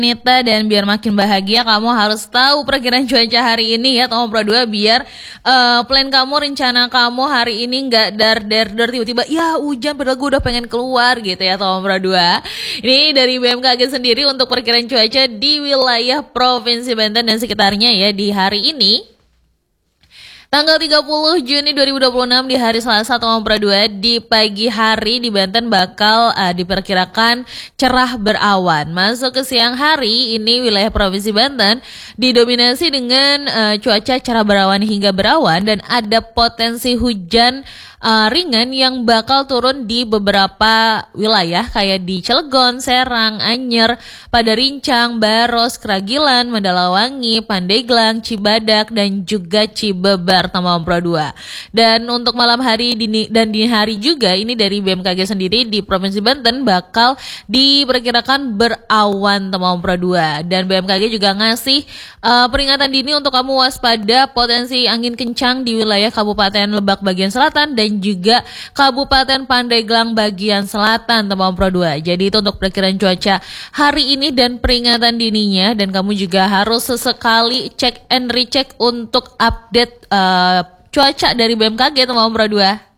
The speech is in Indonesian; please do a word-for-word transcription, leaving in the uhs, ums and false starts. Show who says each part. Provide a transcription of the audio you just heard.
Speaker 1: Nita, dan biar makin bahagia kamu harus tahu perkiraan cuaca hari ini ya Tomang Pro dua, biar uh, plan kamu, rencana kamu hari ini nggak dar dar dar tiba-tiba ya hujan padahal gue udah pengen keluar gitu ya Tomang Pro dua. Ini dari B M K G sendiri untuk perkiraan cuaca di wilayah Provinsi Banten dan sekitarnya ya di hari ini. Tanggal tiga puluh Juni dua ribu dua puluh enam di hari Selasa Tomang Pro dua, di pagi hari di Banten bakal uh, diperkirakan cerah berawan. Masuk ke siang hari ini wilayah Provinsi Banten didominasi dengan uh, cuaca cerah berawan hingga berawan dan ada potensi hujan uh, ringan yang bakal turun di beberapa wilayah kayak di Cilegon, Serang, Anyer, Padarincang, Baros, Kragilan, Mandalawangi, Pandeglang, Cibadak dan juga Cibeber Tomang Pro dua. Dan untuk malam hari dini dan dini hari juga ini dari B M K G sendiri di Provinsi Banten bakal diperkirakan berawan Tomang Pro dua. Dan B M K G juga ngasih uh, peringatan dini untuk kamu waspada potensi angin kencang di wilayah Kabupaten Lebak bagian selatan dan juga Kabupaten Pandeglang bagian selatan Tomang Pro dua. Jadi itu untuk perkiraan cuaca hari ini dan peringatan dininya, dan kamu juga harus sesekali cek and recheck untuk update uh, cuaca dari B M K G Tomang Pro dua.